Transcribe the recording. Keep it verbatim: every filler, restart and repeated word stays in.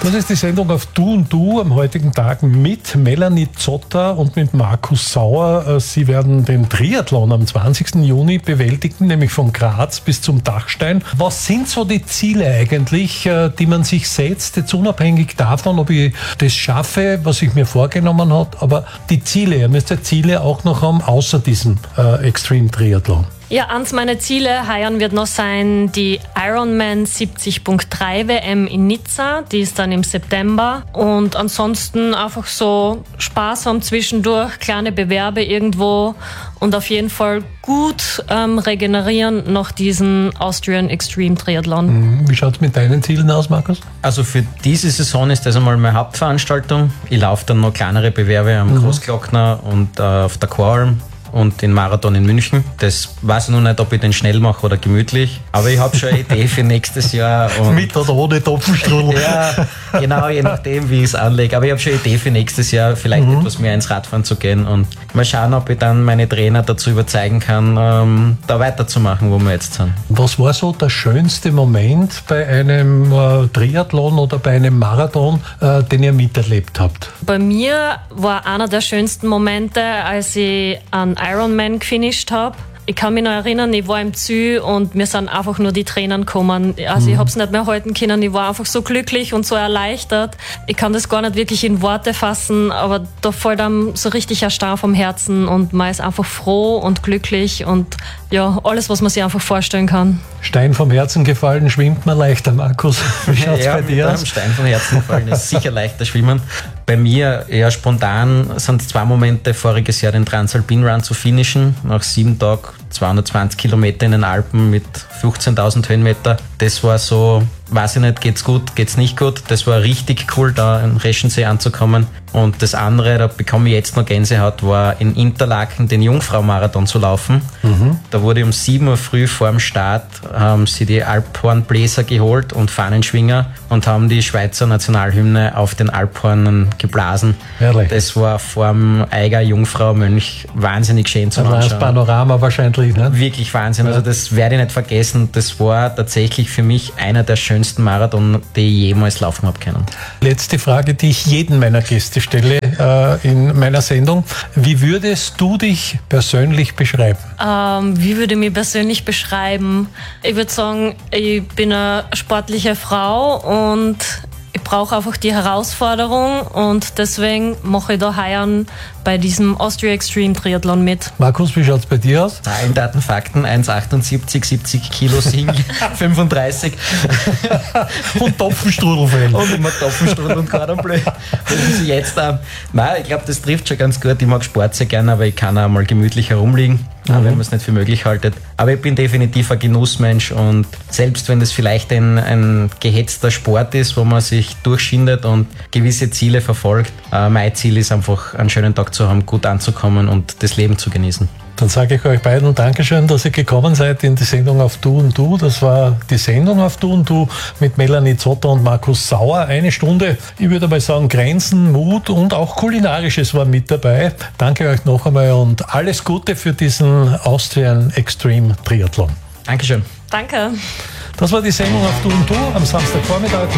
Das ist die Sendung auf Du und Du am heutigen Tag mit Melanie Zotter und mit Markus Sauer. Sie werden den Triathlon am zwanzigsten Juni bewältigen, nämlich von Graz bis zum Dachstein. Was sind so die Ziele eigentlich, die man sich setzt, jetzt unabhängig davon, ob ich das schaffe, was ich mir vorgenommen habe, aber die Ziele, ihr müsst ja Ziele auch noch haben, außer diesem äh, Extreme Triathlon. Ja, eins meiner Ziele heuer wird noch sein, die Ironman siebzig Punkt drei W M in Nizza, die ist dann im September. Und ansonsten einfach so Spaß haben zwischendurch, kleine Bewerbe irgendwo und auf jeden Fall gut ähm, regenerieren nach diesem Austrian Extreme Triathlon. Wie schaut es mit deinen Zielen aus, Markus? Also für diese Saison ist das einmal meine Hauptveranstaltung. Ich laufe dann noch kleinere Bewerbe am mhm. Großglockner und äh, auf der Choralm und den Marathon in München. Das weiß ich noch nicht, ob ich den schnell mache oder gemütlich. Aber ich habe schon eine Idee für nächstes Jahr. Und mit oder ohne Topfenstrudel? Ja, genau, je nachdem, wie ich es anlege. Aber ich habe schon eine Idee für nächstes Jahr, vielleicht mhm. etwas mehr ins Radfahren zu gehen. Und mal schauen, ob ich dann meine Trainer dazu überzeugen kann, ähm, da weiterzumachen, wo wir jetzt sind. Was war so der schönste Moment bei einem äh, Triathlon oder bei einem Marathon, äh, den ihr miterlebt habt? Bei mir war einer der schönsten Momente, als ich an Ironman gefinisht habe. Ich kann mich noch erinnern, ich war im Ziel und mir sind einfach nur die Tränen gekommen. Also mhm. ich habe es nicht mehr halten können. Ich war einfach so glücklich und so erleichtert. Ich kann das gar nicht wirklich in Worte fassen, aber da fällt einem so richtig ein Stein vom Herzen und man ist einfach froh und glücklich und ja, alles, was man sich einfach vorstellen kann. Stein vom Herzen gefallen, schwimmt man leichter, Markus. Wie schaut es ja, bei dir aus? Stein vom Herzen gefallen ist sicher leichter schwimmen. Bei mir eher spontan sind es zwei Momente, voriges Jahr den Transalpin Run zu finishen, nach sieben Tagen zweihundertzwanzig Kilometer in den Alpen mit fünfzehntausend Höhenmeter. Das war so, weiß ich nicht, geht's gut, geht's nicht gut. Das war richtig cool, da in Reschensee anzukommen. Und das andere, da bekomme ich jetzt noch Gänsehaut, war in Interlaken den Jungfrau-Marathon zu laufen. Mhm. Da wurde um sieben Uhr früh vor dem Start, haben sie die Alphornbläser geholt und Fahnenschwinger und haben die Schweizer Nationalhymne auf den Alphornen geblasen. Herrlich. Das war vor dem Eiger Jungfrau-Mönch wahnsinnig schön zu anschauen. Das Panorama wahrscheinlich, ne? Wirklich Wahnsinn. Also das werde ich nicht vergessen. Das war tatsächlich für mich einer der schönsten Marathon, die ich jemals laufen habe können. Letzte Frage, die ich jedem meiner Gäste stelle äh, in meiner Sendung. Wie würdest du dich persönlich beschreiben? Ähm, wie würde ich mich persönlich beschreiben? Ich würde sagen, ich bin eine sportliche Frau und ich brauche einfach die Herausforderung und deswegen mache ich da heuer bei diesem Austria Extreme Triathlon mit. Markus, wie schaut es bei dir aus? Zahlen, Daten, Fakten, eins Komma achtundsiebzig, siebzig Kilo Sing, fünfunddreißig. Und Topfenstrudelfell. Und immer Topfenstrudel und Cordon Bleu. Das ist jetzt ähm, nein, ich glaube, das trifft schon ganz gut. Ich mag Sport sehr gerne, aber ich kann auch mal gemütlich herumliegen, mhm. wenn man es nicht für möglich haltet. Aber ich bin definitiv ein Genussmensch und selbst wenn das vielleicht ein, ein gehetzter Sport ist, wo man sich durchschindet und gewisse Ziele verfolgt, äh, mein Ziel ist einfach, einen schönen Tag zu haben, gut anzukommen und das Leben zu genießen. Dann sage ich euch beiden Dankeschön, dass ihr gekommen seid in die Sendung auf Du und Du. Das war die Sendung auf Du und Du mit Melanie Zotter und Markus Sauer. Eine Stunde, ich würde mal sagen, Grenzen, Mut und auch Kulinarisches war mit dabei. Danke euch noch einmal und alles Gute für diesen Austrian Extreme Triathlon. Dankeschön. Danke. Das war die Sendung auf Du und Du am Samstagvormittag.